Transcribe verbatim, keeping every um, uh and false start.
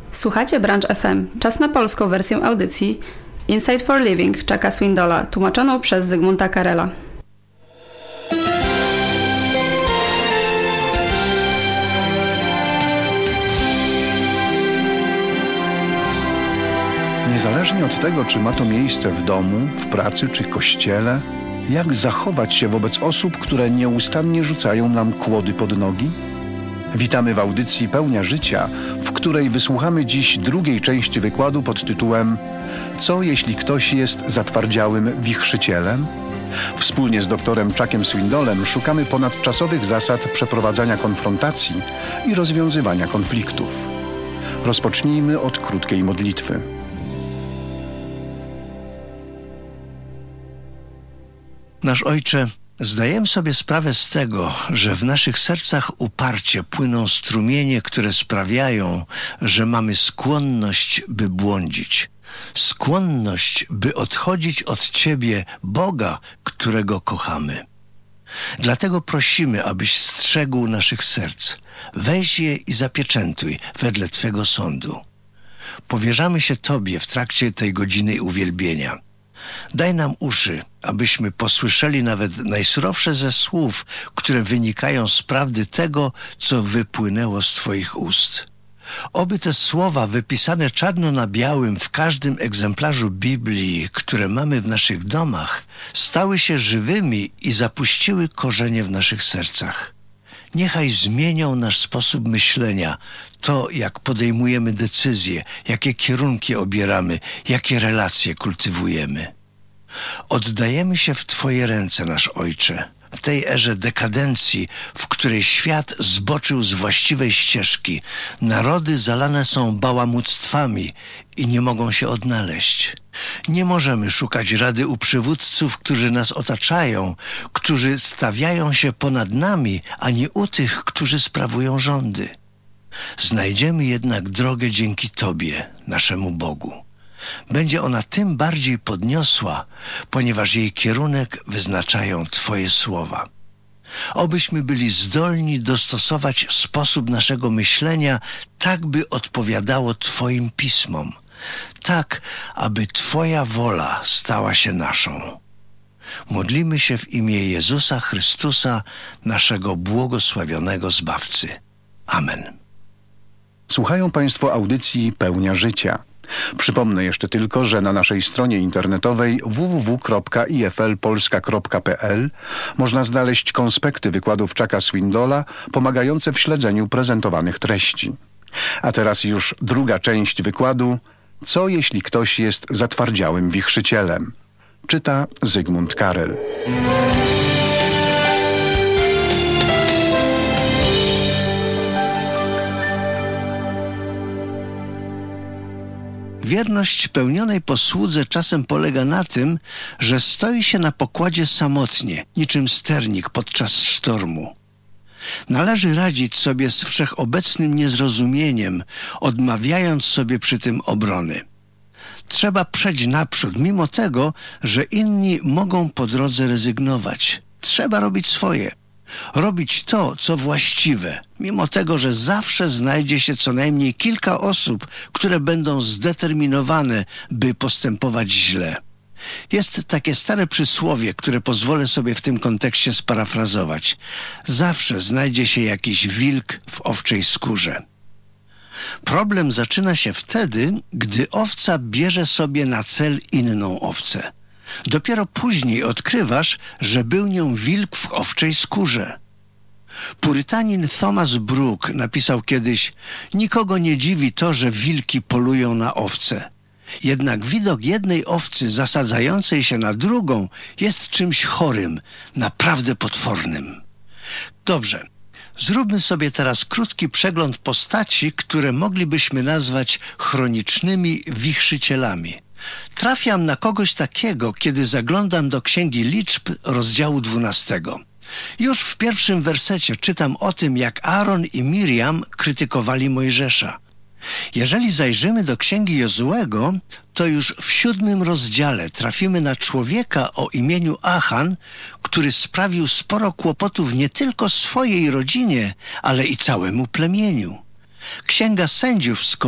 Słuchacie Branch F M. Czas na polską wersję audycji Insight for Living Chucka Swindolla, tłumaczoną przez Zygmunta Karela. Niezależnie od tego, czy ma to miejsce w domu, w pracy czy kościele, jak zachować się wobec osób, które nieustannie rzucają nam kłody pod nogi? Witamy w audycji Pełnia Życia, w której wysłuchamy dziś drugiej części wykładu pod tytułem Co jeśli ktoś jest zatwardziałym wichrzycielem? Wspólnie z doktorem Chuckiem Swindollem szukamy ponadczasowych zasad przeprowadzania konfrontacji i rozwiązywania konfliktów. Rozpocznijmy od krótkiej modlitwy. Nasz Ojcze, zdajemy sobie sprawę z tego, że w naszych sercach uparcie płyną strumienie, które sprawiają, że mamy skłonność, by błądzić. Skłonność, by odchodzić od Ciebie, Boga, którego kochamy. Dlatego prosimy, abyś strzegł naszych serc. Weź je i zapieczętuj wedle Twego sądu. Powierzamy się Tobie w trakcie tej godziny uwielbienia. Daj nam uszy, abyśmy posłyszeli nawet najsurowsze ze słów, które wynikają z prawdy tego, co wypłynęło z Twoich ust. Oby te słowa wypisane czarno na białym w każdym egzemplarzu Biblii, które mamy w naszych domach, stały się żywymi i zapuściły korzenie w naszych sercach. Niechaj zmienią nasz sposób myślenia, to jak podejmujemy decyzje, jakie kierunki obieramy, jakie relacje kultywujemy. Oddajemy się w Twoje ręce, nasz Ojcze, w tej erze dekadencji, w której świat zboczył z właściwej ścieżki. Narody zalane są bałamuctwami i nie mogą się odnaleźć. Nie możemy szukać rady u przywódców, którzy nas otaczają, którzy stawiają się ponad nami, ani u tych, którzy sprawują rządy. Znajdziemy jednak drogę dzięki Tobie, naszemu Bogu. Będzie ona tym bardziej podniosła, ponieważ jej kierunek wyznaczają Twoje słowa. Obyśmy byli zdolni dostosować sposób naszego myślenia tak, by odpowiadało Twoim pismom, tak, aby Twoja wola stała się naszą. Modlimy się w imię Jezusa Chrystusa, naszego błogosławionego Zbawcy. Amen. Słuchają Państwo audycji Pełnia Życia. Przypomnę jeszcze tylko, że na naszej stronie internetowej w w w kropka i f l polska kropka p l można znaleźć konspekty wykładów Chucka Swindolla pomagające w śledzeniu prezentowanych treści. A teraz już druga część wykładu Co jeśli ktoś jest zatwardziałym wichrzycielem? Czyta Zygmunt Karel. Wierność pełnionej posłudze czasem polega na tym, że stoi się na pokładzie samotnie, niczym sternik podczas sztormu. Należy radzić sobie z wszechobecnym niezrozumieniem, odmawiając sobie przy tym obrony. Trzeba przejść naprzód, mimo tego, że inni mogą po drodze rezygnować. Trzeba robić swoje. Robić to, co właściwe, mimo tego, że zawsze znajdzie się co najmniej kilka osób, które będą zdeterminowane, by postępować źle. Jest takie stare przysłowie, które pozwolę sobie w tym kontekście sparafrazować. Zawsze znajdzie się jakiś wilk w owczej skórze. Problem zaczyna się wtedy, gdy owca bierze sobie na cel inną owcę. Dopiero później odkrywasz, że był nią wilk w owczej skórze. Purytanin Thomas Brooke napisał kiedyś: nikogo nie dziwi to, że wilki polują na owce. Jednak widok jednej owcy zasadzającej się na drugą jest czymś chorym, naprawdę potwornym. Dobrze, zróbmy sobie teraz krótki przegląd postaci, które moglibyśmy nazwać chronicznymi wichrzycielami. Trafiam na kogoś takiego, kiedy zaglądam do Księgi Liczb, rozdziału dwunastego. Już w pierwszym wersecie czytam o tym, jak Aaron i Miriam krytykowali Mojżesza. Jeżeli zajrzymy do Księgi Jozuego, to już w siódmym rozdziale trafimy na człowieka o imieniu Achan, który sprawił sporo kłopotów nie tylko swojej rodzinie, ale i całemu plemieniu. Księga Sędziów z